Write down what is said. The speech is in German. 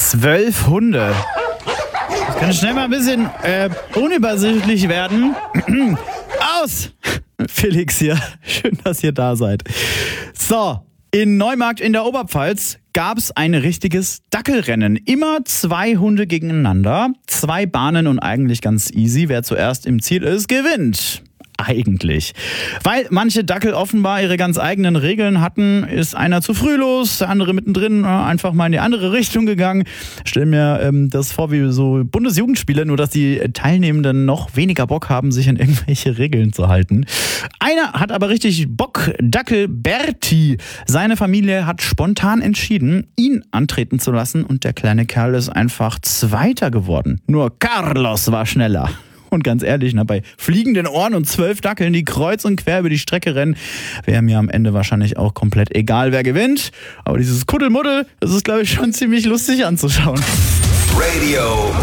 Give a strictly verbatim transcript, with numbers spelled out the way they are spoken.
Zwölf Hunde. Das kann schnell mal ein bisschen äh, unübersichtlich werden. Aus! Felix hier. Schön, dass ihr da seid. So, in Neumarkt in der Oberpfalz gab es ein richtiges Dackelrennen. Immer zwei Hunde gegeneinander. Zwei Bahnen und eigentlich ganz easy. Wer zuerst im Ziel ist, gewinnt. Eigentlich. Weil manche Dackel offenbar ihre ganz eigenen Regeln hatten, ist einer zu früh los, der andere mittendrin einfach mal in die andere Richtung gegangen. Stell mir ähm, das vor wie so Bundesjugendspiele, nur dass die Teilnehmenden noch weniger Bock haben, sich an irgendwelche Regeln zu halten. Einer hat aber richtig Bock, Dackel Berti. Seine Familie hat spontan entschieden, ihn antreten zu lassen und der kleine Kerl ist einfach Zweiter geworden. Nur Carlos war schneller. Und ganz ehrlich, na, bei fliegenden Ohren und zwölf Dackeln, die kreuz und quer über die Strecke rennen, wäre mir am Ende wahrscheinlich auch komplett egal, wer gewinnt. Aber dieses Kuddelmuddel, das ist, glaube ich, schon ziemlich lustig anzuschauen. Radio